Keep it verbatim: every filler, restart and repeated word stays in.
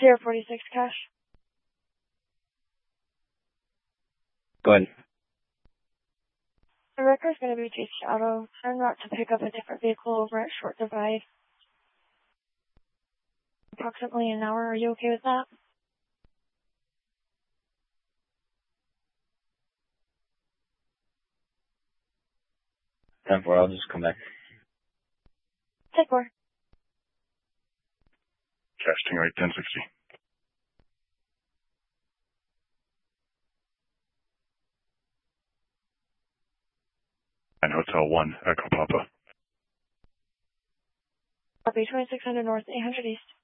Sierra forty-six cash. Go ahead. The wrecker is going to be J C Auto. En route to pick up a different vehicle over at Short Divide. Approximately an hour. Are you okay with that? ten four, I'll just come back. ten four. Casting right ten sixty. And Hotel one, Echo Papa. Copy, twenty-six hundred North, eight hundred East.